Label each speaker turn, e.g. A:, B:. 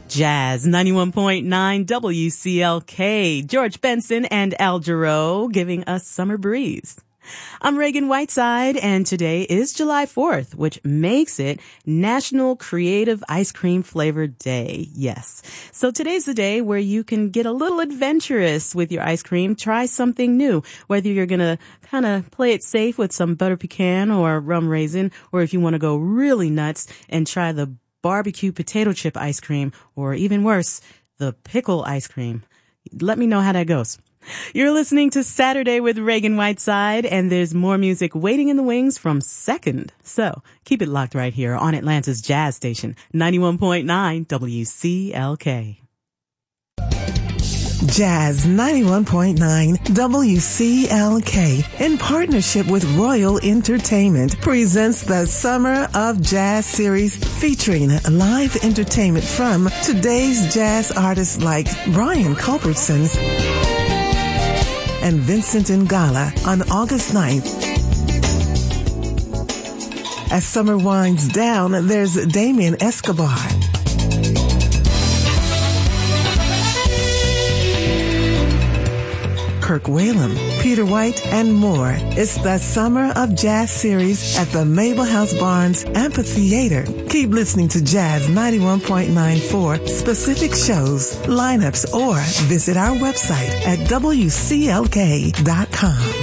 A: Jazz 91.9 WCLK. George Benson and Al Jarreau giving us Summer Breeze. I'm Reagan Whiteside, and today is July 4th, which makes it National Creative Ice Cream Flavored Day. Yes. So today's the day where you can get a little adventurous with your ice cream. Try something new, whether you're going to kind of play it safe with some butter pecan or rum raisin, or if you want to go really nuts and try the barbecue potato chip ice cream, or even worse, the pickle ice cream. Let me know how that goes. You're listening to Saturday with Reagan Whiteside, and there's more music waiting in the wings from Second. So keep it locked right here on Atlanta's Jazz Station, 91.9 WCLK.
B: Jazz 91.9 WCLK, in partnership with Royal Entertainment, presents the Summer of Jazz series featuring live entertainment from today's jazz artists like Brian Culbertson and Vincent Ngala on August 9th. As summer winds down, there's Damien Escobar, Kirk Whalum, Peter White, and more. It's the Summer of Jazz series at the Mabel House Barnes Amphitheater. Keep listening to Jazz 91.9 for specific shows, lineups, or visit our website at WCLK.com.